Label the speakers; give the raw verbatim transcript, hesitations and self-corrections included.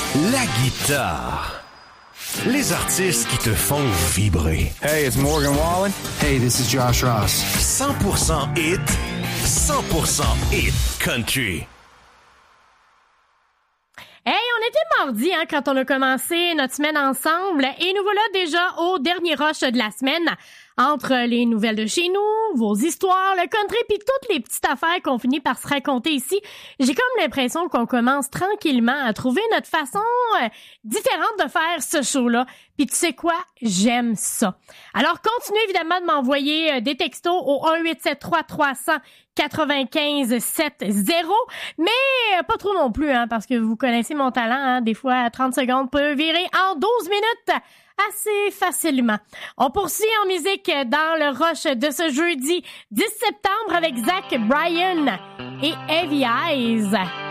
Speaker 1: La guitare. Les artistes qui te font vibrer.
Speaker 2: Hey, it's Morgan Wallen.
Speaker 3: Hey, this is Josh Ross.
Speaker 1: cent pour cent hit, cent pour cent hit country.
Speaker 4: Hey, on était mardi hein, quand on a commencé notre semaine ensemble et nous voilà déjà au dernier rush de la semaine. Entre les nouvelles de chez nous, vos histoires, le country puis toutes les petites affaires qu'on finit par se raconter ici, j'ai comme l'impression qu'on commence tranquillement à trouver notre façon euh, différente de faire ce show-là. Puis tu sais quoi? J'aime ça. Alors continuez évidemment de m'envoyer euh, des textos au un huit sept trois trois zéro zéro neuf cinq sept zéro, mais euh, pas trop non plus, hein, parce que vous connaissez mon talent, hein, des fois trente secondes peut virer en douze minutes. Assez facilement. On poursuit en musique dans le rush de ce jeudi dix septembre avec Zach Bryan et Heavy Eyes.